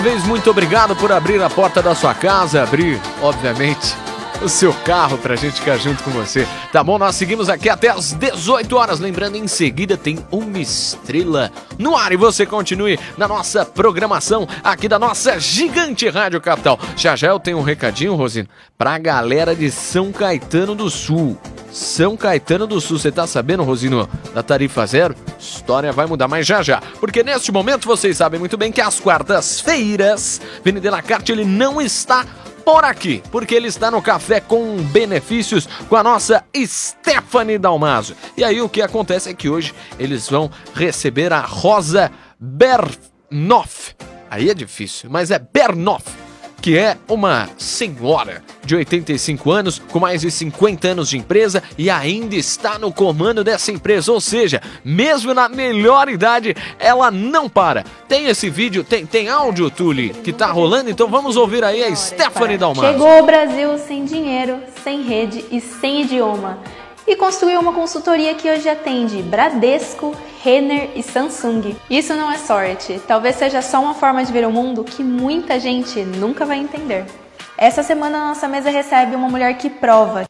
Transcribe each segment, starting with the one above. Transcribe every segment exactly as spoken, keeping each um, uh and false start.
Vez, muito obrigado por abrir a porta da sua casa, abrir, obviamente, o seu carro pra gente ficar junto com você. Tá bom? Nós seguimos aqui até as dezoito horas. Lembrando, em seguida tem uma estrela no ar e você continue na nossa programação aqui da nossa gigante Rádio Capital. Já já eu tenho um recadinho, Rosino, pra galera de São Caetano do Sul. São Caetano do Sul, você tá sabendo, Rosino, da tarifa zero? História vai mudar, mas já já. Porque neste momento vocês sabem muito bem que às quartas-feiras, Vini Delacarte, ele não está por aqui, porque ele está no Café com Benefícios com a nossa Stephanie Dalmaso. E aí o que acontece é que hoje eles vão receber a Rosa Bernoff. Aí é difícil, mas é Bernoff, que é uma senhora de oitenta e cinco anos, com mais de cinquenta anos de empresa e ainda está no comando dessa empresa. Ou seja, mesmo na melhor idade, ela não para. Tem esse vídeo, tem, tem áudio, Tuli, que tá rolando, então vamos ouvir aí a Stephanie Dalmaso. Chegou ao Brasil sem dinheiro, sem rede e sem idioma. E construiu uma consultoria que hoje atende Bradesco, Renner e Samsung. Isso não é sorte, talvez seja só uma forma de ver o mundo que muita gente nunca vai entender. Essa semana a nossa mesa recebe uma mulher que prova.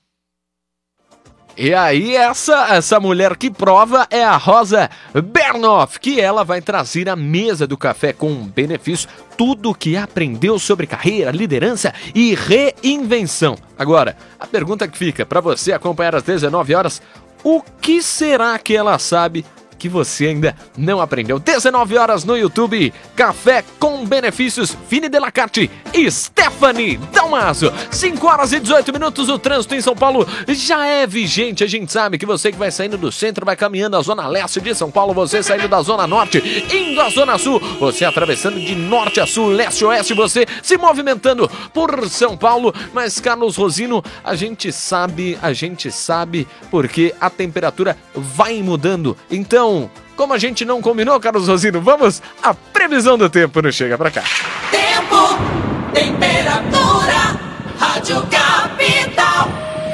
E aí essa, essa mulher que prova é a Rosa Bernoff, que ela vai trazer à mesa do Café com Benefício tudo o que aprendeu sobre carreira, liderança e reinvenção. Agora, a pergunta que fica para você acompanhar às dezenove horas, o que será que ela sabe que você ainda não aprendeu? dezenove horas no YouTube, Café com Benefícios, Vini Delacarte e Stephanie Dalmaso. cinco horas e dezoito minutos, o trânsito em São Paulo já é vigente. A gente sabe que você que vai saindo do centro, vai caminhando a zona leste de São Paulo, você saindo da zona norte, indo à zona sul, você atravessando de norte a sul, leste a oeste, você se movimentando por São Paulo. Mas, Carlos Rosino, a gente sabe, a gente sabe porque a temperatura vai mudando. Então, como a gente não combinou, Carlos Rosino, vamos à previsão do tempo no Chega Pra Cá. Tempo, temperatura, Rádio Capital.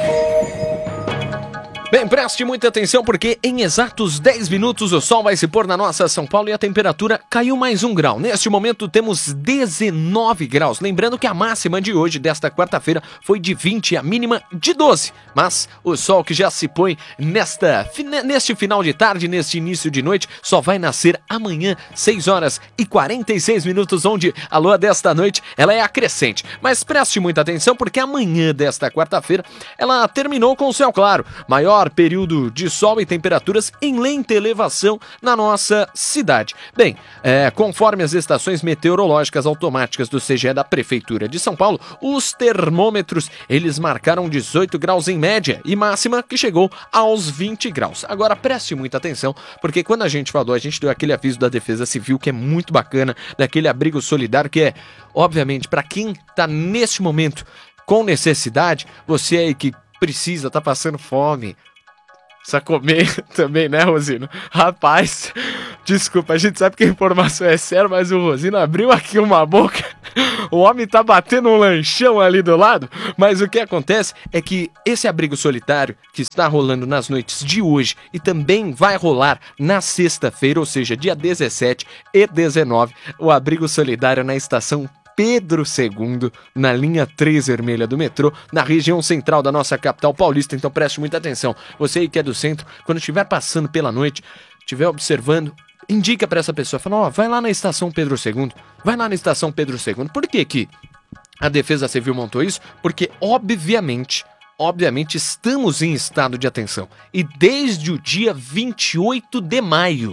Bem, preste muita atenção porque em exatos dez minutos o sol vai se pôr na nossa São Paulo e a temperatura caiu mais um grau. Neste momento temos dezenove graus. Lembrando que a máxima de hoje, desta quarta-feira, foi de vinte e a mínima de doze. Mas o sol que já se põe nesta, neste final de tarde, neste início de noite, só vai nascer amanhã, seis horas e quarenta e seis minutos, onde a lua desta noite ela é acrescente. Mas preste muita atenção porque amanhã desta quarta-feira ela terminou com o céu claro. Maior período de sol e temperaturas em lenta elevação na nossa cidade. Bem, é, conforme as estações meteorológicas automáticas do C G E da Prefeitura de São Paulo, os termômetros, eles marcaram dezoito graus em média e máxima que chegou aos vinte graus. Agora preste muita atenção, porque quando a gente falou, a gente deu aquele aviso da Defesa Civil que é muito bacana, daquele abrigo solidário que é, obviamente, para quem está neste momento com necessidade, você aí que precisa, tá passando fome, precisa comer também, né, Rosino? Rapaz, desculpa, a gente sabe que a informação é séria, mas o Rosino abriu aqui uma boca, o homem tá batendo um lanchão ali do lado, mas o que acontece é que esse abrigo solitário que está rolando nas noites de hoje e também vai rolar na sexta-feira, ou seja, dia dezessete e dezenove, o abrigo solidário na estação Pedro segundo, na linha três vermelha do metrô, na região central da nossa capital paulista. Então preste muita atenção. Você aí que é do centro, quando estiver passando pela noite, estiver observando, indica para essa pessoa, fala, ó, vai lá na estação Pedro segundo, vai lá na estação Pedro segundo. Por que que a Defesa Civil montou isso? Porque, obviamente, obviamente estamos em estado de atenção. E desde o dia vinte e oito de maio,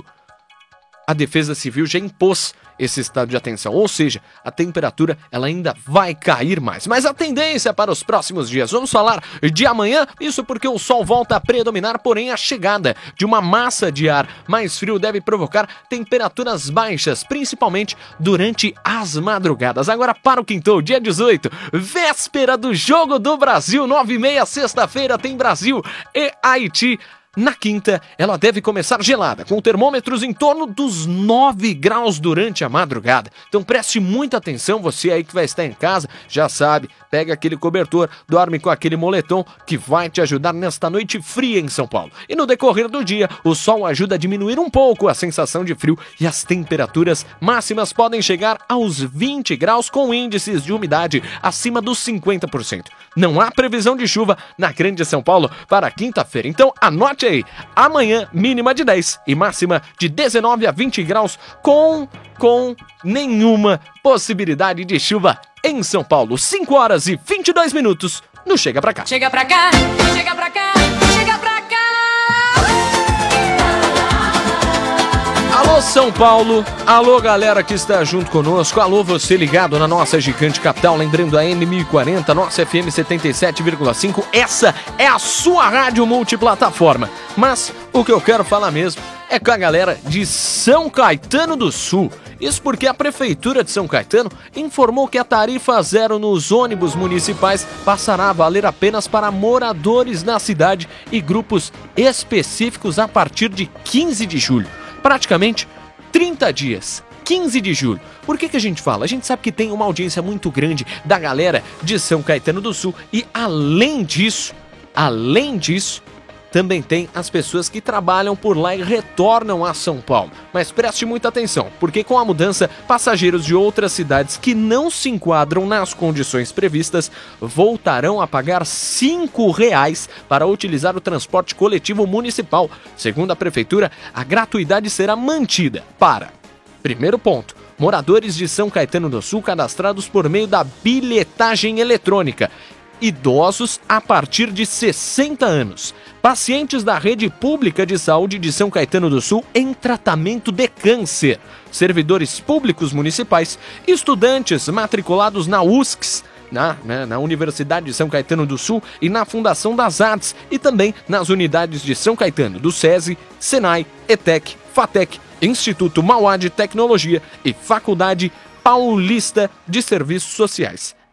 a Defesa Civil já impôs esse estado de atenção, ou seja, a temperatura ela ainda vai cair mais. Mas a tendência para os próximos dias, vamos falar de amanhã, isso porque o sol volta a predominar, porém a chegada de uma massa de ar mais frio deve provocar temperaturas baixas, principalmente durante as madrugadas. Agora para o quintou, dia dezoito, véspera do Jogo do Brasil, nove e meia, sexta-feira tem Brasil e Haiti Na quinta, ela deve começar gelada, com termômetros em torno dos nove graus durante a madrugada. Então preste muita atenção, você aí que vai estar em casa, já sabe, pega aquele cobertor, dorme com aquele moletom que vai te ajudar nesta noite fria em São Paulo. E no decorrer do dia, o sol ajuda a diminuir um pouco a sensação de frio e as temperaturas máximas podem chegar aos vinte graus com índices de umidade acima dos cinquenta por cento. Não há previsão de chuva na Grande São Paulo para quinta-feira, então anote aí, amanhã mínima de dez e máxima de dezenove a vinte graus com, com nenhuma possibilidade de chuva em São Paulo. cinco horas e vinte e dois minutos no Chega Pra Cá. Chega pra cá, chega pra cá, chega pra cá. Alô São Paulo, alô galera que está junto conosco, alô você ligado na nossa gigante capital, lembrando a M mil e quarenta, nossa F M setenta e sete vírgula cinco, essa é a sua rádio multiplataforma. Mas o que eu quero falar mesmo é com a galera de São Caetano do Sul. Isso porque a Prefeitura de São Caetano informou que a tarifa zero nos ônibus municipais passará a valer apenas para moradores na cidade e grupos específicos a partir de quinze de julho. Praticamente trinta dias, quinze de julho. Por que que a gente fala? A gente sabe que tem uma audiência muito grande da galera de São Caetano do Sul e além disso, além disso, também tem as pessoas que trabalham por lá e retornam a São Paulo. Mas preste muita atenção, porque com a mudança, passageiros de outras cidades que não se enquadram nas condições previstas voltarão a pagar cinco reais para utilizar o transporte coletivo municipal. Segundo a Prefeitura, a gratuidade será mantida para, primeiro ponto, moradores de São Caetano do Sul cadastrados por meio da bilhetagem eletrônica, idosos a partir de sessenta anos, pacientes da rede pública de saúde de São Caetano do Sul em tratamento de câncer, servidores públicos municipais, estudantes matriculados na U S C S, na, né, na Universidade de São Caetano do Sul e na Fundação das Artes e também nas unidades de São Caetano do SESI, Senai, ETEC, FATEC, Instituto Mauá de Tecnologia e Faculdade Paulista de Serviços Sociais.